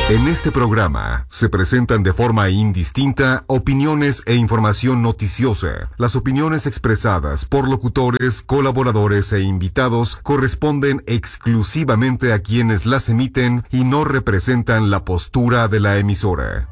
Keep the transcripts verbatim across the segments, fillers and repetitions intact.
En este programa se presentan de forma indistinta opiniones e información noticiosa. Las opiniones expresadas por locutores, colaboradores e invitados corresponden exclusivamente a quienes las emiten y no representan la postura de la emisora.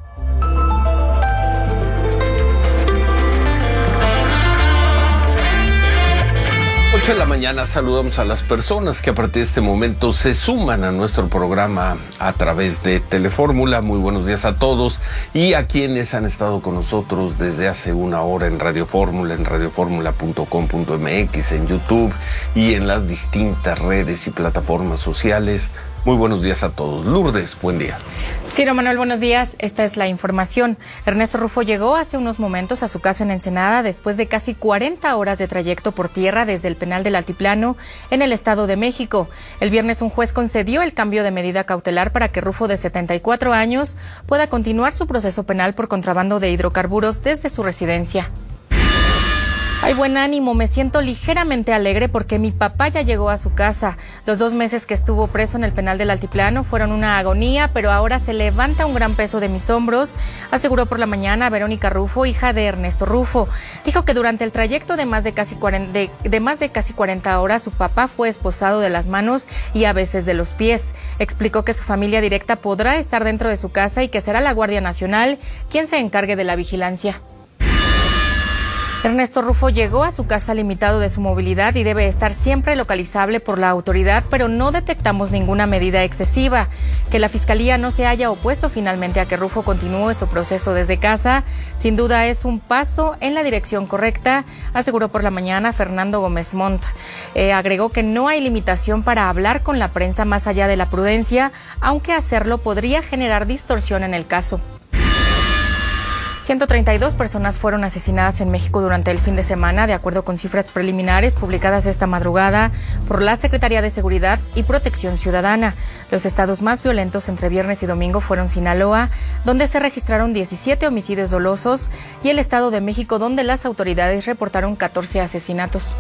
ocho de la mañana saludamos a las personas que a partir de este momento se suman a nuestro programa a través de Telefórmula. Muy buenos días a todos y a quienes han estado con nosotros desde hace una hora en Radio Fórmula, en radio fórmula punto com punto m x, en YouTube y en las distintas redes y plataformas sociales. Muy buenos días a todos. Lourdes, buen día. Ciro Manuel, buenos días. Esta es la información. Ernesto Rufo llegó hace unos momentos a su casa en Ensenada después de casi cuarenta horas de trayecto por tierra desde el penal del Altiplano en el Estado de México. El viernes un juez concedió el cambio de medida cautelar para que Rufo, de setenta y cuatro años, pueda continuar su proceso penal por contrabando de hidrocarburos desde su residencia. Hay buen ánimo, me siento ligeramente alegre porque mi papá ya llegó a su casa. Los dos meses que estuvo preso en el penal del Altiplano fueron una agonía, pero ahora se levanta un gran peso de mis hombros, aseguró por la mañana Verónica Rufo, hija de Ernesto Rufo. Dijo que durante el trayecto de más de casi cuarenta, de, de más de casi cuarenta horas su papá fue esposado de las manos y a veces de los pies. Explicó que su familia directa podrá estar dentro de su casa y que será la Guardia Nacional quien se encargue de la vigilancia. Ernesto Rufo llegó a su casa limitado de su movilidad y debe estar siempre localizable por la autoridad, pero no detectamos ninguna medida excesiva. Que la Fiscalía no se haya opuesto finalmente a que Rufo continúe su proceso desde casa, sin duda es un paso en la dirección correcta, aseguró por la mañana Fernando Gómez Montt. Eh, agregó que no hay limitación para hablar con la prensa más allá de la prudencia, aunque hacerlo podría generar distorsión en el caso. ciento treinta y dos personas fueron asesinadas en México durante el fin de semana, de acuerdo con cifras preliminares publicadas esta madrugada por la Secretaría de Seguridad y Protección Ciudadana. Los estados más violentos entre viernes y domingo fueron Sinaloa, donde se registraron diecisiete homicidios dolosos, y el Estado de México, donde las autoridades reportaron catorce asesinatos.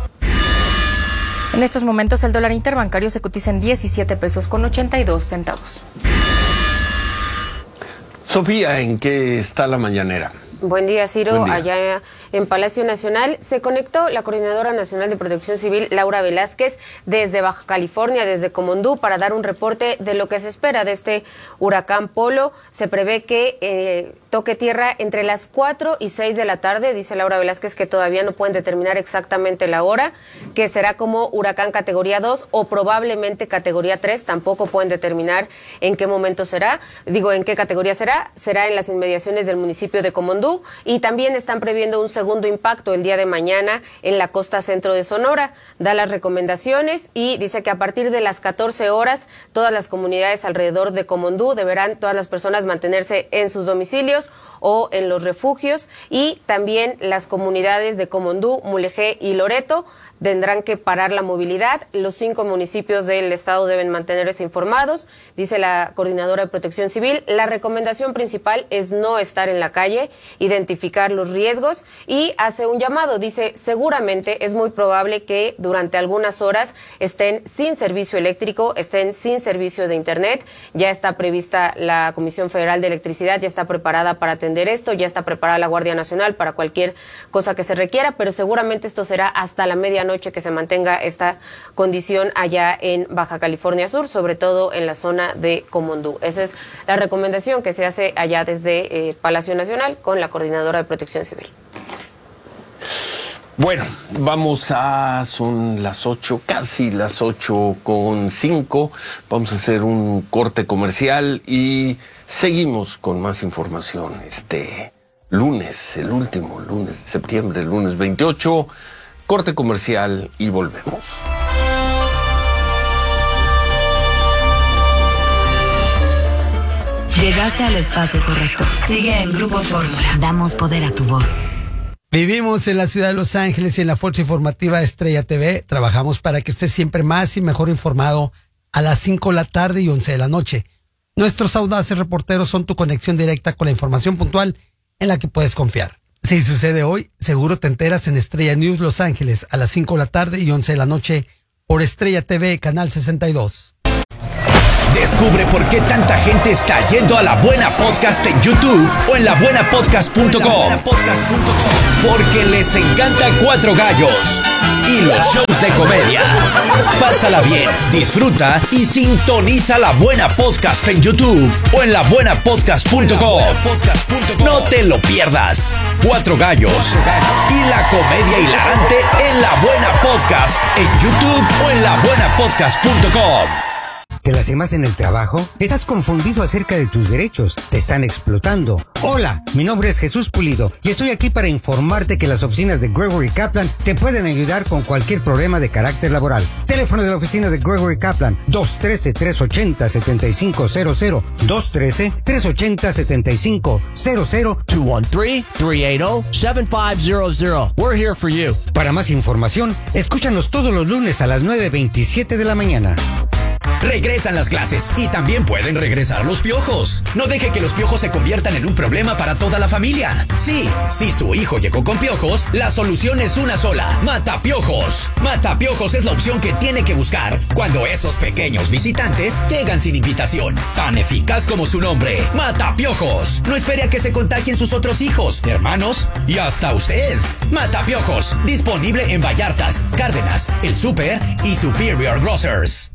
En estos momentos el dólar interbancario se cotiza en diecisiete pesos con ochenta y dos centavos. Sofía, ¿en qué está la mañanera? Buen día, Ciro. Buen día. Allá en Palacio Nacional se conectó la Coordinadora Nacional de Protección Civil, Laura Velázquez, desde Baja California, desde Comondú, para dar un reporte de lo que se espera de este huracán Polo. Se prevé que eh, toque tierra entre las cuatro y seis de la tarde. Dice Laura Velázquez que todavía no pueden determinar exactamente la hora, que será como huracán categoría dos o probablemente categoría tres. Tampoco pueden determinar en qué momento será. Digo, en qué categoría será. Será en las inmediaciones del municipio de Comondú. Y también están previendo un segundo impacto el día de mañana en la costa centro de Sonora. Da las recomendaciones y dice que a partir de las catorce horas todas las comunidades alrededor de Comondú deberán todas las personas mantenerse en sus domicilios o en los refugios, y también las comunidades de Comondú, Mulegé y Loreto tendrán que parar la movilidad. Los cinco municipios del estado deben mantenerse informados. Dice la Coordinadora de Protección Civil, la recomendación principal es no estar en la calle, identificar los riesgos, y hace un llamado. Dice, seguramente es muy probable que durante algunas horas estén sin servicio eléctrico, estén sin servicio de internet. Ya está prevista la Comisión Federal de Electricidad, ya está preparada para atender esto, ya está preparada la Guardia Nacional para cualquier cosa que se requiera, pero seguramente esto será hasta la medianoche que se mantenga esta condición allá en Baja California Sur, sobre todo en la zona de Comondú. Esa es la recomendación que se hace allá desde eh, Palacio Nacional con la Coordinadora de Protección Civil. Bueno, vamos a, son las ocho, casi las ocho con cinco. Vamos a hacer un corte comercial y seguimos con más información este lunes, el último lunes de septiembre, el lunes veintiocho. Corte comercial y volvemos. Llegaste al espacio correcto. Sigue en Grupo Fórmula. Damos poder a tu voz. Vivimos en la ciudad de Los Ángeles y en la Fuerza Informativa Estrella T V. Trabajamos para que estés siempre más y mejor informado a las cinco de la tarde y once de la noche. Nuestros audaces reporteros son tu conexión directa con la información puntual en la que puedes confiar. Si sucede hoy, seguro te enteras en Estrella News Los Ángeles a las cinco de la tarde y once de la noche por Estrella T V, Canal sesenta y dos. Descubre por qué tanta gente está yendo a La Buena Podcast en YouTube o en la buena podcast punto com. Porque les encanta Cuatro Gallos y los shows de comedia. Pásala bien, disfruta y sintoniza La Buena Podcast en YouTube o en la buena podcast punto com. No te lo pierdas. Cuatro Gallos y la comedia hilarante en La Buena Podcast en YouTube o en la buena podcast punto com. ¿Te las quemas en el trabajo? ¿Estás confundido acerca de tus derechos? ¿Te están explotando? Hola, mi nombre es Jesús Pulido y estoy aquí para informarte que las oficinas de Gregory Kaplan te pueden ayudar con cualquier problema de carácter laboral. Teléfono de la oficina de Gregory Kaplan, dos uno tres, tres ocho cero, siete cinco cero cero, dos uno tres, tres ocho cero, siete cinco cero cero, dos uno tres, tres ocho cero, siete cinco cero cero. We're here for you. Para más información, escúchanos todos los lunes a las nueve veintisiete de la mañana. Regresan las clases y también pueden regresar los piojos. No deje que los piojos se conviertan en un problema para toda la familia. Sí, si su hijo llegó con piojos, la solución es una sola: Matapiojos. Matapiojos es la opción que tiene que buscar cuando esos pequeños visitantes llegan sin invitación. Tan eficaz como su nombre, Matapiojos. No espere a que se contagien sus otros hijos, hermanos y hasta usted. Matapiojos, disponible en Vallartas, Cárdenas, El Súper y Superior Grocers.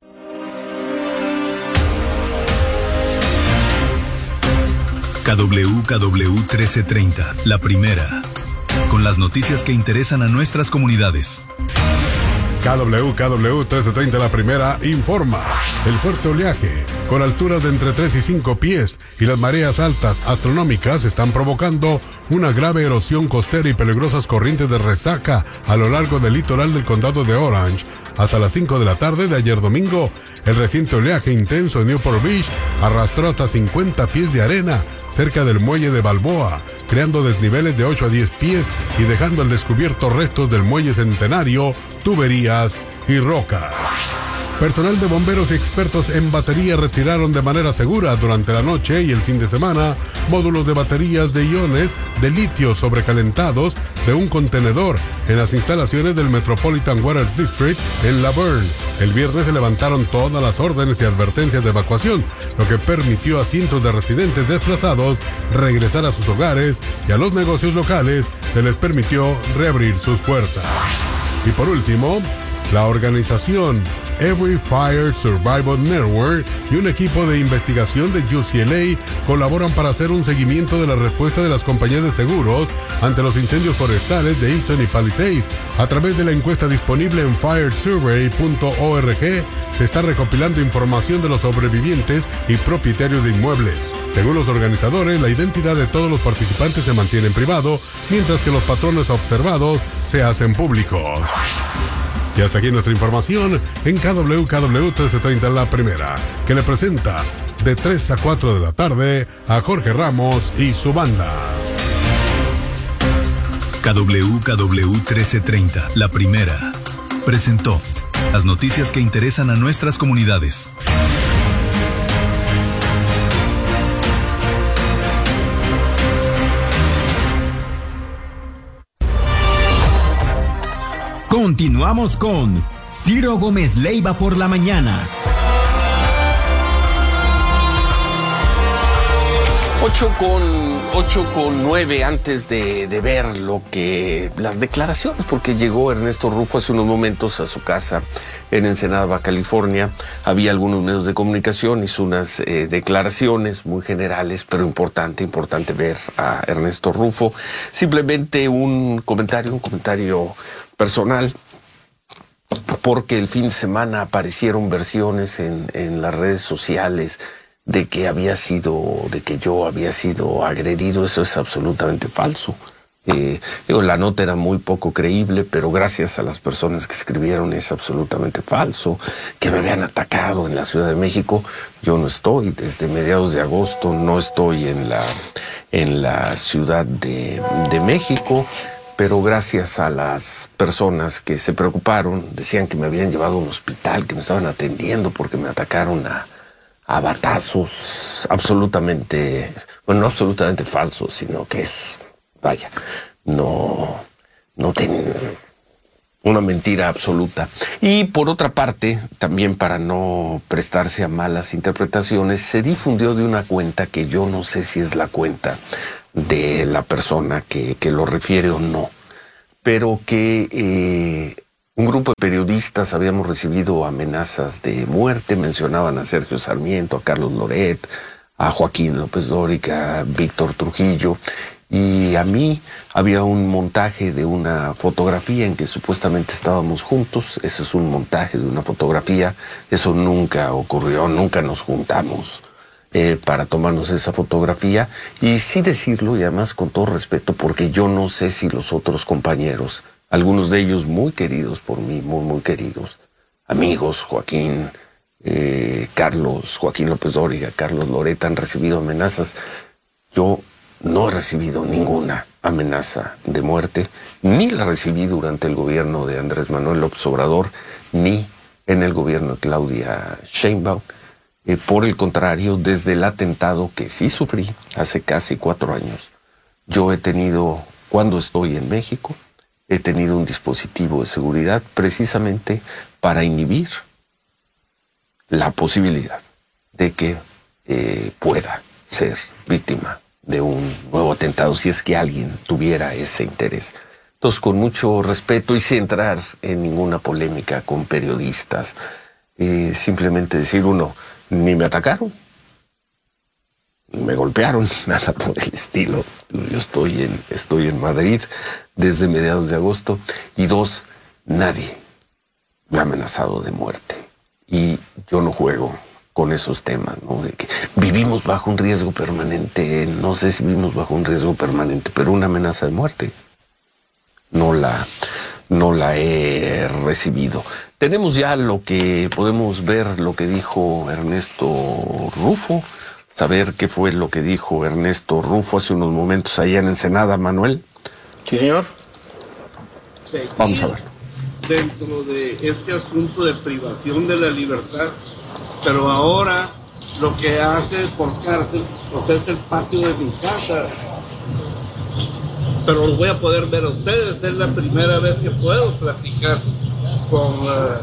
K W K W trece treinta, la primera, con las noticias que interesan a nuestras comunidades. K W K W trece treinta, la primera, informa. El fuerte oleaje, con alturas de entre tres y cinco pies, y las mareas altas astronómicas están provocando una grave erosión costera y peligrosas corrientes de resaca a lo largo del litoral del condado de Orange. Hasta las cinco de la tarde de ayer domingo, el reciente oleaje intenso en Newport Beach arrastró hasta cincuenta pies de arena cerca del muelle de Balboa, creando desniveles de ocho a diez pies y dejando al descubierto restos del muelle Centenario, tuberías y rocas. Personal de bomberos y expertos en batería retiraron de manera segura durante la noche y el fin de semana módulos de baterías de iones de litio sobrecalentados de un contenedor en las instalaciones del Metropolitan Water District en La Verne. El viernes se levantaron todas las órdenes y advertencias de evacuación, lo que permitió a cientos de residentes desplazados regresar a sus hogares y a los negocios locales se les permitió reabrir sus puertas. Y por último, la organización Every Fire Survival Network y un equipo de investigación de U C L A colaboran para hacer un seguimiento de la respuesta de las compañías de seguros ante los incendios forestales de Easton y Palisades. A través de la encuesta disponible en fire survey punto org se está recopilando información de los sobrevivientes y propietarios de inmuebles. Según los organizadores, la identidad de todos los participantes se mantiene en privado, mientras que los patrones observados se hacen públicos. Y hasta aquí nuestra información en K W K W trece treinta, la primera, que le presenta de tres a cuatro de la tarde a Jorge Ramos y su banda. K W K W trece treinta, la primera, presentó las noticias que interesan a nuestras comunidades. Continuamos con Ciro Gómez Leiva por la mañana. Ocho con, ocho con nueve antes de, de ver lo que las declaraciones, porque llegó Ernesto Rufo hace unos momentos a su casa en Ensenada, Baja California. Había algunos medios de comunicación, hizo unas eh, declaraciones muy generales, pero importante, importante ver a Ernesto Rufo. Simplemente un comentario, un comentario personal, porque el fin de semana aparecieron versiones en, en las redes sociales de que había sido, de que yo había sido agredido. Eso es absolutamente falso. Eh, digo, la nota era muy poco creíble, pero gracias a las personas que escribieron es absolutamente falso. Que me habían atacado en la Ciudad de México. Yo no estoy, desde mediados de agosto no estoy en la, en la Ciudad de, de México. Pero gracias a las personas que se preocuparon, decían que me habían llevado a un hospital, que me estaban atendiendo porque me atacaron a, a batazos, absolutamente, bueno, no absolutamente falsos, sino que es, vaya, no, no ten, Una mentira absoluta. Y por otra parte, también para no prestarse a malas interpretaciones, se difundió de una cuenta que yo no sé si es la cuenta de la persona que, que lo refiere o no, pero que eh, un grupo de periodistas habíamos recibido amenazas de muerte, mencionaban a Sergio Sarmiento, a Carlos Loret, a Joaquín López Dóriga, a Víctor Trujillo. Y a mí había un montaje de una fotografía en que supuestamente estábamos juntos. Ese es un montaje de una fotografía. Eso nunca ocurrió, nunca nos juntamos eh, para tomarnos esa fotografía. Y sí decirlo, y además con todo respeto, porque yo no sé si los otros compañeros, algunos de ellos muy queridos por mí, muy, muy queridos, amigos, Joaquín, eh, Carlos, Joaquín López Dóriga, Carlos Loret, han recibido amenazas. Yo no he recibido ninguna amenaza de muerte, ni la recibí durante el gobierno de Andrés Manuel López Obrador, ni en el gobierno de Claudia Sheinbaum. Eh, por el contrario, desde el atentado que sí sufrí hace casi cuatro años, yo he tenido, cuando estoy en México, he tenido un dispositivo de seguridad precisamente para inhibir la posibilidad de que eh, pueda ser víctima de un nuevo atentado, si es que alguien tuviera ese interés. Entonces, con mucho respeto y sin entrar en ninguna polémica con periodistas, eh, simplemente decir, uno, ni me atacaron, ni me golpearon, nada por el estilo. Yo estoy en, estoy en Madrid desde mediados de agosto. Y dos, nadie me ha amenazado de muerte. Y yo no juego con esos temas, ¿no? De que vivimos bajo un riesgo permanente, no sé si vivimos bajo un riesgo permanente, pero una amenaza de muerte no la, no la he recibido. Tenemos ya lo que podemos ver, lo que dijo Ernesto Rufo, saber qué fue lo que dijo Ernesto Rufo hace unos momentos allá en Ensenada, Manuel. Sí, señor. Vamos a ver. Dentro de este asunto de privación de la libertad, pero ahora lo que hace por cárcel, pues es el patio de mi casa. Pero los voy a poder ver a ustedes, es la primera vez que puedo platicar con uh,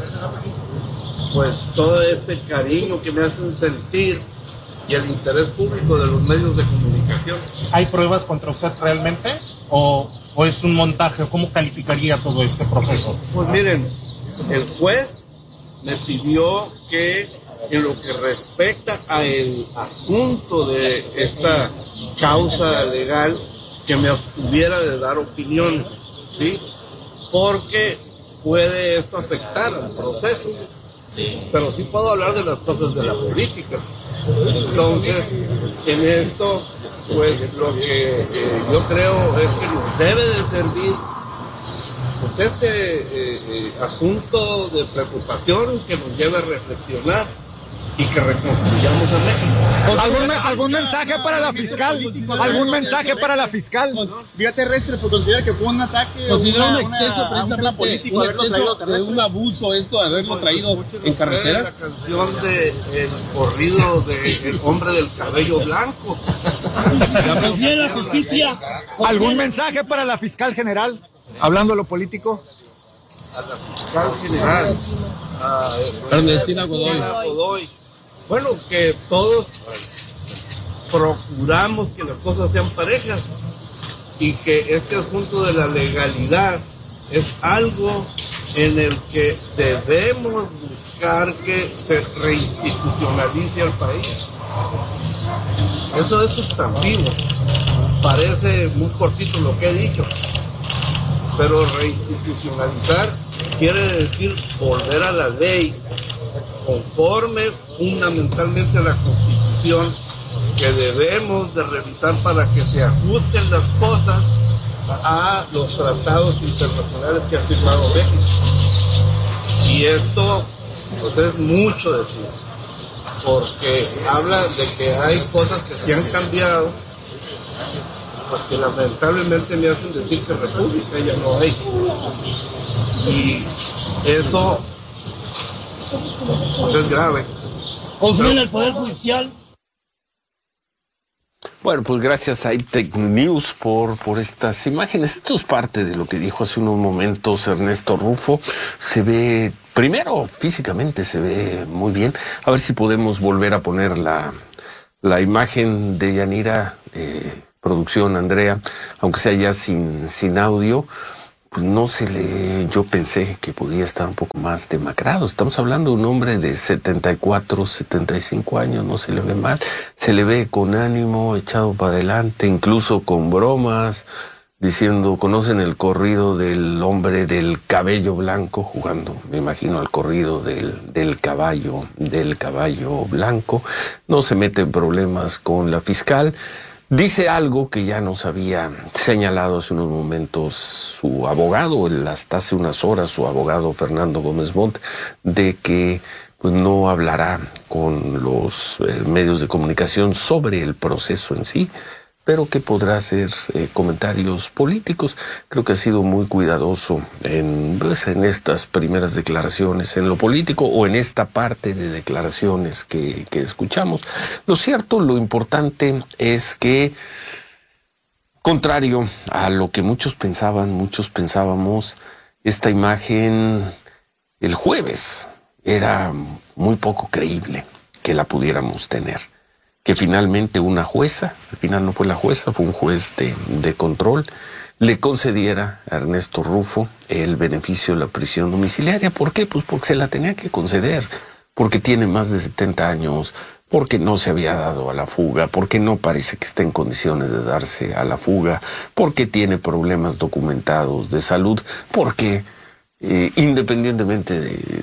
pues todo este cariño que me hacen sentir y el interés público de los medios de comunicación. ¿Hay pruebas contra usted realmente? ¿O, o es un montaje? ¿Cómo calificaría todo este proceso? Pues miren, el juez me pidió que en lo que respecta a el asunto de esta causa legal, que me abstuviera de dar opiniones, ¿sí? Porque puede esto afectar al proceso. Pero sí puedo hablar de las cosas de la política. Entonces, en esto, pues lo que eh, yo creo es que nos debe de servir pues este eh, eh, asunto de preocupación que nos lleva a reflexionar y que reconstruyamos a México. ¿Algún, algún mensaje para la fiscal? ¿Algún mensaje para la fiscal? Vía terrestre, pues considera que fue un ataque. Considera una, un exceso, una, precisamente, político, un exceso de un abuso esto de haberlo traído en carretera. La canción de el corrido de El hombre del cabello blanco. Confía en la justicia. ¿Algún mensaje para la fiscal general? Hablando de lo político. A la fiscal general. A Ernestina Godoy. Godoy. Bueno, que todos procuramos que las cosas sean parejas y que este asunto de la legalidad es algo en el que debemos buscar que se reinstitucionalice al país. Eso es sustantivo. Parece muy cortito lo que he dicho, pero reinstitucionalizar quiere decir volver a la ley conforme fundamentalmente a la Constitución, que debemos de revisar para que se ajusten las cosas a los tratados internacionales que ha firmado México. Y esto pues es mucho decir, porque habla de que hay cosas que se han cambiado, pues que lamentablemente me hacen decir que república ya no hay. Y eso pues es grave. ¿Confía en el Poder Judicial? Bueno, pues gracias a iTech News por, por estas imágenes. Esto es parte de lo que dijo hace unos momentos Ernesto Rufo. Se ve, primero físicamente se ve muy bien. A ver si podemos volver a poner la, la imagen de Yanira, eh, producción Andrea, aunque sea ya sin, sin audio. Pues no se le, yo pensé que podía estar un poco más demacrado. Estamos hablando de un hombre de setenta y cuatro, setenta y cinco años, no se le ve mal. Se le ve con ánimo, echado para adelante, incluso con bromas, diciendo, conocen el corrido del hombre del cabello blanco, jugando, me imagino, al corrido del, del caballo, del caballo blanco. No se mete en problemas con la fiscal. Dice algo que ya nos había señalado hace unos momentos su abogado, hasta hace unas horas su abogado Fernando Gómez Montt, de que pues, no hablará con los eh, medios de comunicación sobre el proceso en sí, pero que podrá hacer eh, comentarios políticos. Creo que ha sido muy cuidadoso en, pues, en estas primeras declaraciones, en lo político o en esta parte de declaraciones que, que escuchamos. Lo cierto, lo importante es que, contrario a lo que muchos pensaban, muchos pensábamos, esta imagen el jueves era muy poco creíble que la pudiéramos tener. Que finalmente una jueza, al final no fue la jueza, fue un juez de, de control, le concediera a Ernesto Rufo el beneficio de la prisión domiciliaria. ¿Por qué? Pues porque se la tenía que conceder, porque tiene más de setenta años, porque no se había dado a la fuga, porque no parece que esté en condiciones de darse a la fuga, porque tiene problemas documentados de salud, porque eh, independientemente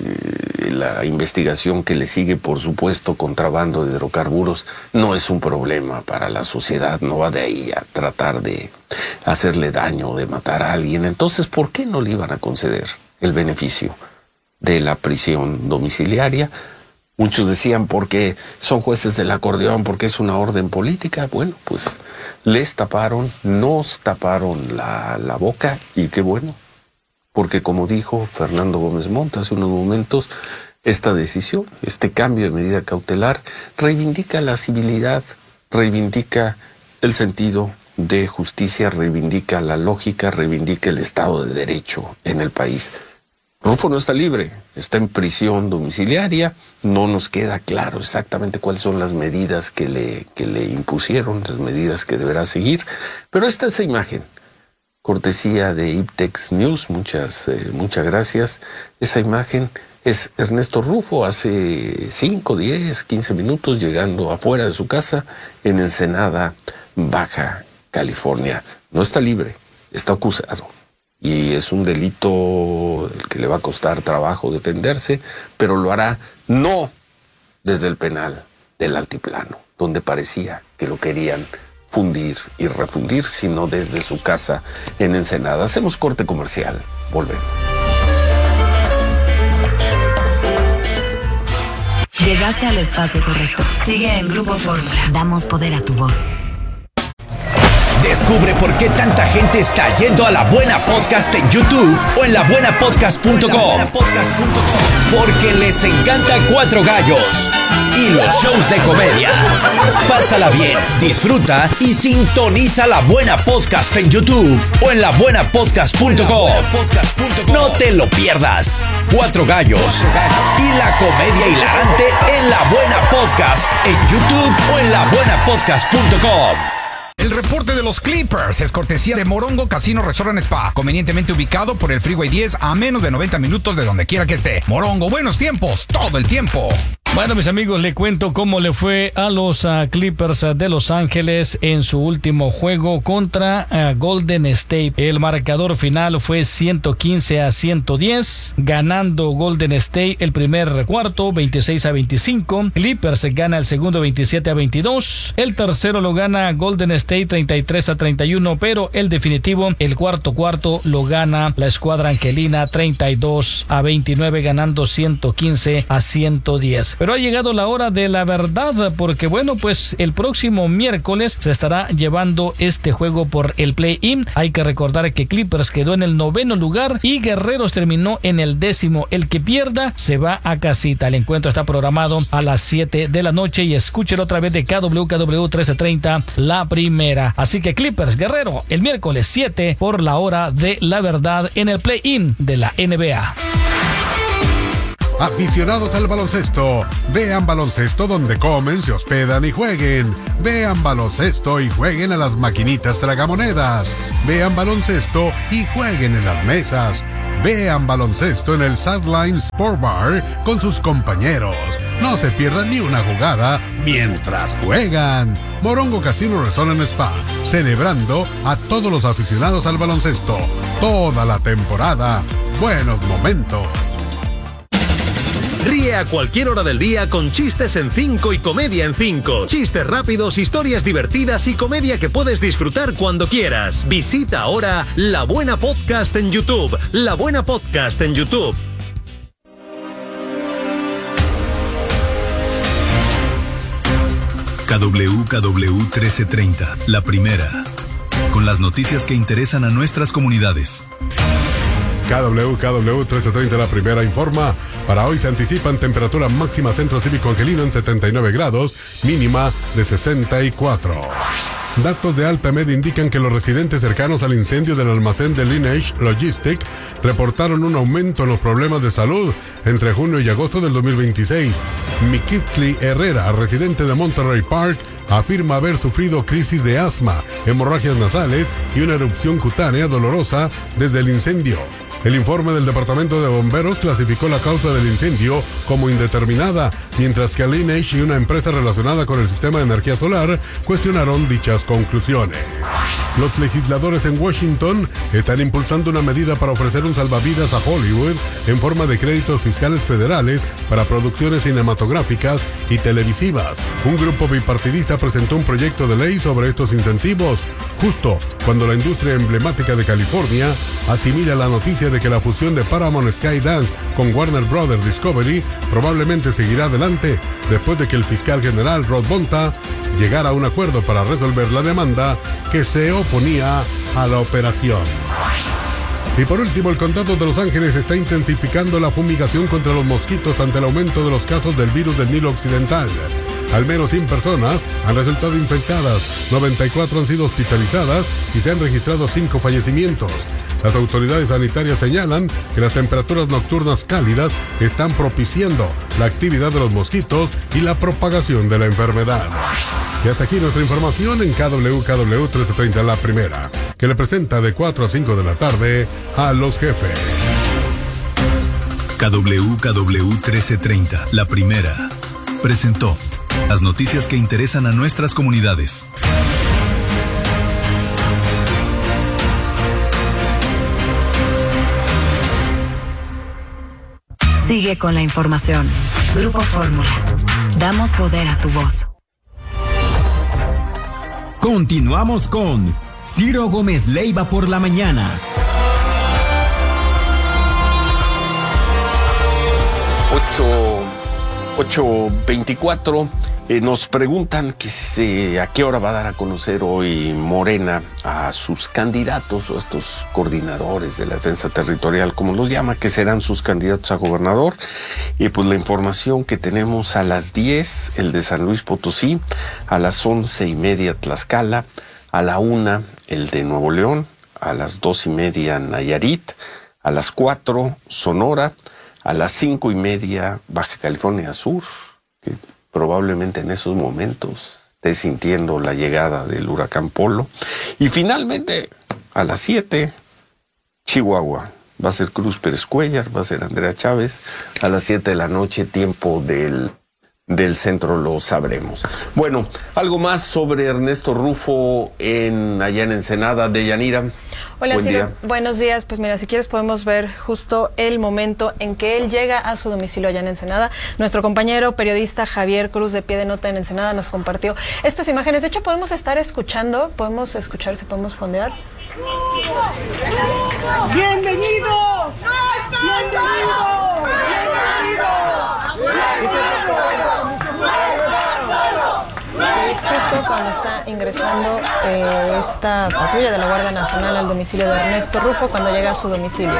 de la investigación que le sigue, por supuesto, contrabando de hidrocarburos, no es un problema para la sociedad, no va de ahí a tratar de hacerle daño o de matar a alguien. Entonces, ¿por qué no le iban a conceder el beneficio de la prisión domiciliaria? Muchos decían porque son jueces del acordeón, porque es una orden política. Bueno, pues les taparon, nos taparon la, la boca, y qué bueno. Porque como dijo Fernando Gómez Montt hace unos momentos, esta decisión, este cambio de medida cautelar, reivindica la civilidad, reivindica el sentido de justicia, reivindica la lógica, reivindica el Estado de Derecho en el país. Rufo no está libre, está en prisión domiciliaria, no nos queda claro exactamente cuáles son las medidas que le, que le impusieron, las medidas que deberá seguir, pero esta es la imagen. Cortesía de iTech News, muchas, eh, muchas gracias. Esa imagen es Ernesto Rufo hace cinco, diez, quince minutos llegando afuera de su casa en Ensenada, Baja California. No está libre, está acusado. Y es un delito el que le va a costar trabajo defenderse, pero lo hará no desde el penal del Altiplano, donde parecía que lo querían fundir y refundir, sino desde su casa en Ensenada. Hacemos corte comercial. Volvemos. Llegaste al espacio correcto. Sigue en Grupo Fórmula. Damos poder a tu voz. Descubre por qué tanta gente está yendo a La Buena Podcast en YouTube o en la buena podcast punto com. Porque les encanta Cuatro Gallos y los shows de comedia. Pásala bien, disfruta y sintoniza La Buena Podcast en YouTube o en la buena podcast punto com. No te lo pierdas. Cuatro Gallos y la comedia hilarante en La Buena Podcast en YouTube o en la buena podcast punto com. El reporte de los Clippers es cortesía de Morongo Casino Resort and Spa, convenientemente ubicado por el Freeway diez a menos de noventa minutos de donde quiera que esté. Morongo, buenos tiempos, todo el tiempo. Bueno, mis amigos, le cuento cómo le fue a los uh, Clippers uh, de Los Ángeles en su último juego contra uh, Golden State. El marcador final fue ciento quince a ciento diez, ganando Golden State el primer cuarto veintiséis a veinticinco. Clippers gana el segundo veintisiete a veintidós. El tercero lo gana Golden State treinta y tres a treinta y uno, pero el definitivo, el cuarto cuarto, lo gana la escuadra angelina treinta y dos a veintinueve, ganando ciento quince a ciento diez. Pero ha llegado la hora de la verdad, porque bueno, pues el próximo miércoles se estará llevando este juego por el play-in. Hay que recordar que Clippers quedó en el noveno lugar y Guerreros terminó en el décimo. El que pierda se va a casita. El encuentro está programado a las siete de la noche y escúchelo otra vez de K W K W trece treinta, la primera. Así que Clippers Guerrero el miércoles siete por la hora de la verdad en el play-in de la N B A. Aficionados al baloncesto, vean baloncesto donde comen, se hospedan y jueguen. Vean baloncesto y jueguen a las maquinitas tragamonedas. Vean baloncesto y jueguen en las mesas. Vean baloncesto en el Sideline Sport Bar con sus compañeros. No se pierdan ni una jugada mientras juegan. Morongo Casino Resort and Spa, celebrando a todos los aficionados al baloncesto. Toda la temporada. Buenos momentos. Ríe a cualquier hora del día con Chistes en cinco y Comedia en cinco. Chistes rápidos, historias divertidas y comedia que puedes disfrutar cuando quieras. Visita ahora La Buena Podcast en YouTube. La Buena Podcast en YouTube. K W K W trece treinta, la primera. Con las noticias que interesan a nuestras comunidades. K W K W trece treinta, la primera, informa. Para hoy se anticipan temperatura máxima Centro Cívico Angelino en setenta y nueve grados, mínima de sesenta y cuatro. Datos de Altamed indican que los residentes cercanos al incendio del almacén de Lineage Logistics reportaron un aumento en los problemas de salud entre junio y agosto del dos mil veintiséis. Miquitli Herrera, residente de Monterey Park, afirma haber sufrido crisis de asma, hemorragias nasales y una erupción cutánea dolorosa desde el incendio. El informe del Departamento de Bomberos clasificó la causa del incendio como indeterminada, mientras que Lineage y una empresa relacionada con el sistema de energía solar cuestionaron dichas conclusiones. Los legisladores en Washington están impulsando una medida para ofrecer un salvavidas a Hollywood en forma de créditos fiscales federales para producciones cinematográficas y televisivas. Un grupo bipartidista presentó un proyecto de ley sobre estos incentivos, justo cuando la industria emblemática de California asimila la noticia de que la fusión de Paramount Skydance con Warner Brothers Discovery probablemente seguirá adelante después de que el fiscal general Rod Bonta llegara a un acuerdo para resolver la demanda que se oponía a la operación. Y por último, el condado de Los Ángeles está intensificando la fumigación contra los mosquitos ante el aumento de los casos del virus del Nilo Occidental. Al menos cien personas han resultado infectadas, noventa y cuatro han sido hospitalizadas y se han registrado cinco fallecimientos. Las autoridades sanitarias señalan que las temperaturas nocturnas cálidas están propiciando la actividad de los mosquitos y la propagación de la enfermedad. Y hasta aquí nuestra información en K W K W trece treinta, la primera, que le presenta de cuatro a cinco de la tarde a Los Jefes. K W K W trece treinta, la primera, presentó las noticias que interesan a nuestras comunidades. Sigue con la información. Grupo Fórmula. Damos poder a tu voz. Continuamos con Ciro Gómez Leiva por la mañana. ocho veinticuatro. Eh, nos preguntan que se, a qué hora va a dar a conocer hoy Morena a sus candidatos o a estos coordinadores de la defensa territorial, como los llama, que serán sus candidatos a gobernador. Y pues la información que tenemos: a las diez el de San Luis Potosí, a las once y media Tlaxcala, a la una el de Nuevo León, a las dos y media Nayarit, a las cuatro Sonora, a las cinco y media Baja California Sur, que probablemente en esos momentos esté sintiendo la llegada del huracán Polo. Y finalmente, a las siete, Chihuahua. Va a ser Cruz Pérez Cuellar, va a ser Andrea Chávez. A las siete de la noche, tiempo del, del centro, lo sabremos. Bueno, algo más sobre Ernesto Rufo en allá en Ensenada. Deyanira. Hola, Buen Ciro. día. Buenos días. Pues mira, si quieres podemos ver justo el momento en que él llega a su domicilio allá en Ensenada. Nuestro compañero periodista Javier Cruz, de Pie de Nota en Ensenada, nos compartió estas imágenes. De hecho, podemos estar escuchando, podemos escuchar, si podemos fondear. ¡Bienvenido! ¡Bienvenido! ¡Bienvenido! es justo cuando está ingresando eh, esta patrulla de la Guardia Nacional al domicilio de Ernesto Rufo, cuando llega a su domicilio.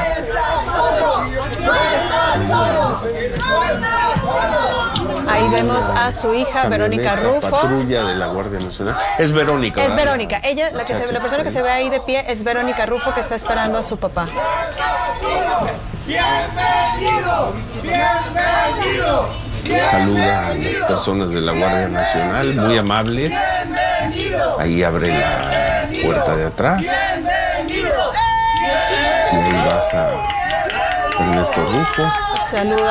Ahí vemos a su hija, Verónica Rufo. Patrulla de la Guardia Nacional. Es Verónica. Es Verónica. Ella, la, que se, la persona que se ve ahí de pie es Verónica Rufo, que está esperando a su papá. Bienvenido, bienvenido. Saluda a las personas de la Guardia Nacional, muy amables. Ahí abre la puerta de atrás. Y ahí baja Ernesto Rufo. Saluda